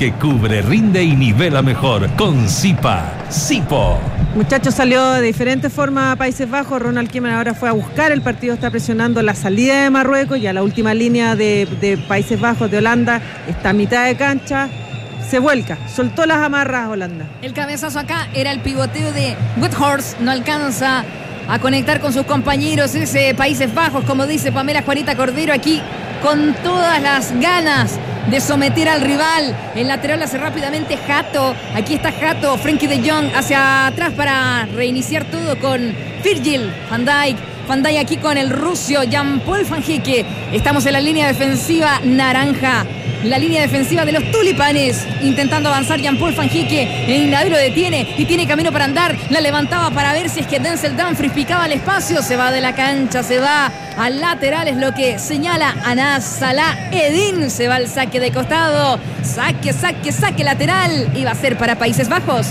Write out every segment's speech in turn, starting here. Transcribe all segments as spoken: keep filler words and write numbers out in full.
que cubre, rinde y nivela mejor. Con Zipa, Zipo. Muchachos, salió de diferentes formas a Países Bajos. Ronald Koeman ahora fue a buscar. El partido está presionando la salida de Marruecos. Ya la última línea de, de Países Bajos, de Holanda, está a mitad de cancha. Se vuelca, soltó las amarras Holanda. El cabezazo acá era el pivoteo de Woodhorse. No alcanza a conectar con sus compañeros ese Países Bajos, como dice Pamela Juanita Cordero, aquí con todas las ganas de someter al rival. El lateral hace rápidamente Hato. Aquí está Hato, Frenkie de Jong hacia atrás para reiniciar todo con Virgil van Dijk. Van Dijk aquí con el ruso Jean-Paul Van Hecke. Estamos en la línea defensiva naranja. La línea defensiva de los tulipanes, intentando avanzar Jean-Paul Van Hecke. El Navi lo detiene y tiene camino para andar. La levantaba para ver si es que Denzel Dumfries picaba el espacio. Se va de la cancha, se va al lateral, es lo que señala Anas Salah Eddin. Se va al saque de costado. Saque, saque, saque lateral. Y va a ser para Países Bajos.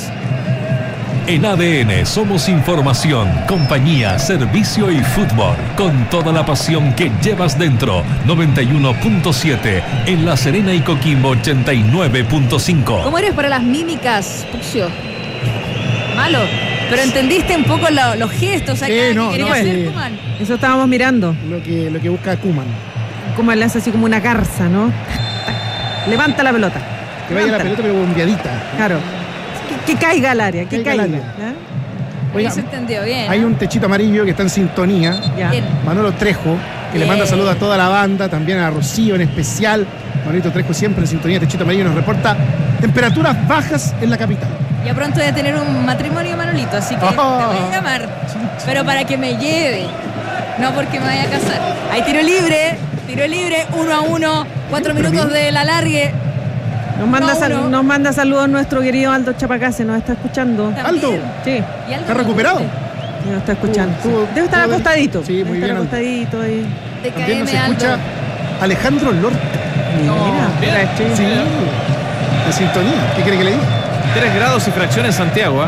En A D N somos información, compañía, servicio y fútbol. Con toda la pasión que llevas dentro. noventa y uno punto siete en La Serena y Coquimbo ochenta y nueve punto cinco. ¿Cómo eres para las mímicas, Puxio? Malo. Pero entendiste un poco lo, los gestos acá sí, no, que quería no, hacer eh, Koeman. Eso estábamos mirando. Lo que, lo que busca Koeman. Koeman le hace así como una garza, ¿no? Levanta la pelota. Que vaya la Levanta. pelota pero bombeadita. Claro. Que, que caiga al área, que Caiga caiga. al área. ¿Ya? Oiga, Ahí se entendió bien. hay ¿eh? un techito amarillo que está en sintonía. Ya. Bien. Manolo Trejo, que le Bien. manda saludos a toda la banda, también a Rocío en especial. Manolito Trejo siempre en sintonía. Techito amarillo nos reporta temperaturas bajas en la capital. Ya pronto voy a tener un matrimonio, Manolito, así que Oh. te voy a llamar. Pero para que me lleve, no porque me vaya a casar. Hay tiro libre, tiro libre, uno a uno, cuatro minutos del alargue. Nos manda, No, sal- uno. nos manda saludos nuestro querido Aldo Chapacase, nos está escuchando. También. Aldo, Sí, Y algo ¿está recuperado? nos está escuchando. Tuvo- tuvo- Debe estar tuvo- acostadito. Sí, Debe muy estar bien, Aldo. acostadito ahí. de También nos K M, escucha Aldo. Alejandro Lorca. Mira, bien. sí. Sí, de sintonía. ¿Qué quiere que le diga? tres grados y fracción en Santiago, ¿eh?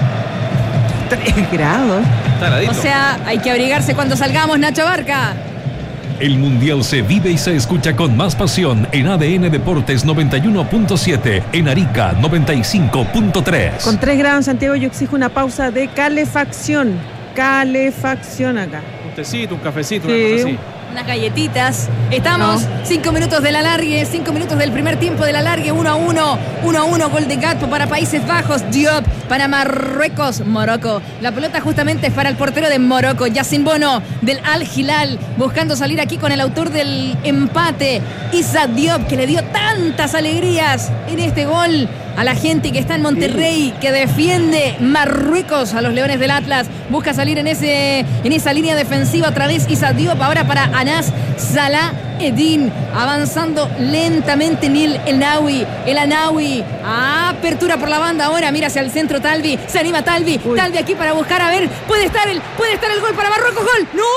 Tres grados. Está heladito. O sea, hay que abrigarse cuando salgamos, Nacho Barca. El Mundial se vive y se escucha con más pasión en A D N Deportes noventa y uno punto siete, en Arica noventa y cinco punto tres. Con tres grados en Santiago yo exijo una pausa de calefacción. Calefacción acá. Un tecito, un cafecito, Sí. una cosa así. Unas galletitas. Estamos No. cinco minutos del alargue, cinco minutos del primer tiempo del alargue, uno a uno, uno a uno, gol de Gatpo para Países Bajos, Diop para Marruecos, Morocco. La pelota justamente es para el portero de Morocco, Yacine Bono del Al Hilal, buscando salir aquí con el autor del empate, Issa Diop, que le dio tantas alegrías en este gol a la gente que está en Monterrey, que defiende Marruecos a los Leones del Atlas. Busca salir en ese en esa línea defensiva otra vez Issa Diop, ahora para Anas Salah Eddin, avanzando lentamente Nil El Nawi, El Anawi, apertura por la banda ahora, mira hacia el centro Talvi, se anima Talvi, Uy. Talvi aquí para buscar, a ver, puede estar el, puede estar el gol para Marruecos, gol, ¡no!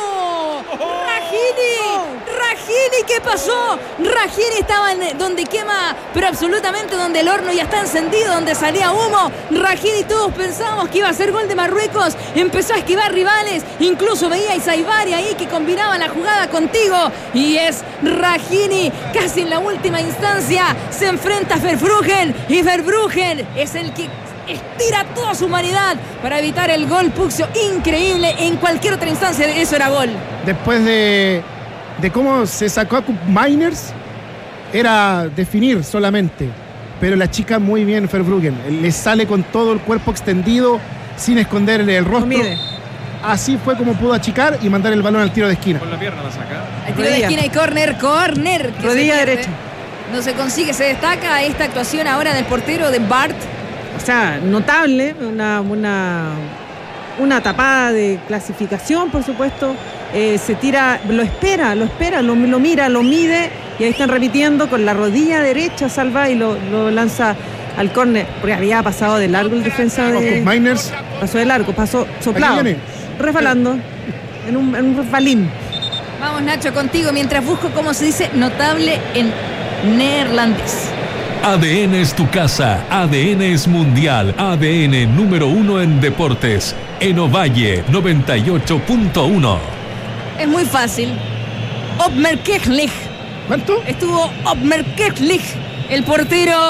Rajini, Rajini, ¿qué pasó? Rajini estaba en donde quema, pero absolutamente donde el horno ya está encendido, donde salía humo. Rajini, todos pensábamos que iba a ser gol de Marruecos, empezó a esquivar rivales, incluso veía a Isaibari ahí que combinaba la jugada contigo, y es Rajini, casi en la última instancia, se enfrenta a Verbruggen, y Verbruggen es el que estira toda su humanidad para evitar el gol. Puxio, increíble, en cualquier otra instancia eso era gol. Después de, de cómo se sacó a Cup Miners, era definir solamente. Pero la chica muy bien, Verbruggen. Le sale con todo el cuerpo extendido, sin esconderle el rostro. Mide. Así fue como pudo achicar y mandar el balón al tiro de esquina. Con la pierna la saca. Al tiro de Rodilla. esquina y córner, córner. que Rodilla se pierde. derecha. No se consigue, se destaca esta actuación ahora del portero de Bart. O sea, notable, una, una, una tapada de clasificación, por supuesto. Eh, se tira, lo espera, lo espera, lo, lo mira, lo mide, y ahí están repitiendo con la rodilla derecha, salva y lo, lo lanza al córner, porque había pasado de largo el defensa Los de. Cup Miners, Pasó de largo, pasó soplado, Aquí viene. resbalando, en un, en un resbalín. Vamos, Nacho, contigo, mientras busco cómo se dice notable en neerlandés. A D N es tu casa, A D N es mundial, A D N número uno en deportes, en Ovalle noventa y ocho punto uno. Es muy fácil. Opmerkirchlich. ¿cuánto? Estuvo Opmerkirchlich, el portero